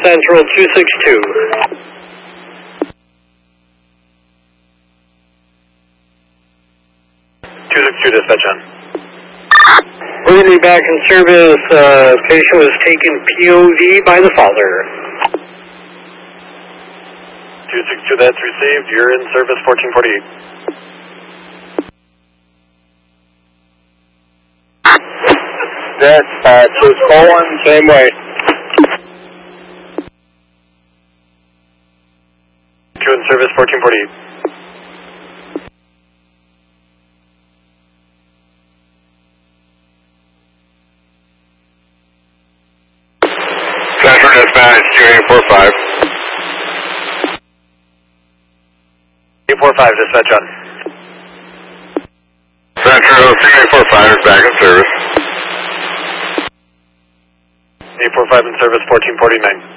Central 262. 262 dispatch on. We're back in service. Patient was taken POV by the father. 262, that's received. You're in service 1448. Dispatch is Colin, same way. 2 in service 1448. Central dispatch 2845. 845 dispatch on. Central 2845 is back in service. 845 in service 1449.